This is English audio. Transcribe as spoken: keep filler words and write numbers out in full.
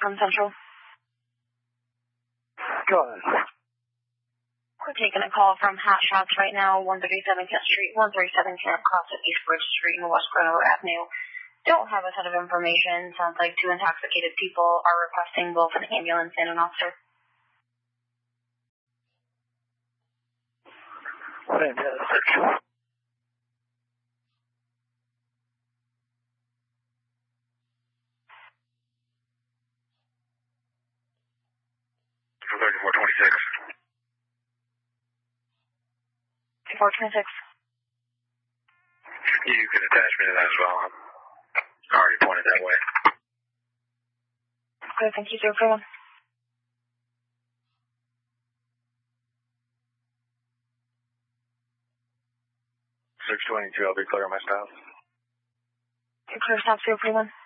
from Central. Go ahead. We're taking a call from Hot Shots right now, one thirty-seven Kent Street, one thirty-seven Camp Cross at East Bridge Street and West Grenoble Avenue. Don't have a ton of information. Sounds like two intoxicated people are requesting both an ambulance and an officer. What name is it? Search. thirty-four twenty-six. thirty-four twenty-six. You can attach me to that as well. I'm already pointed that way. Okay, thank you, zero three one. six twenty-two, I'll be clear on my stop. Clear stop zero three one.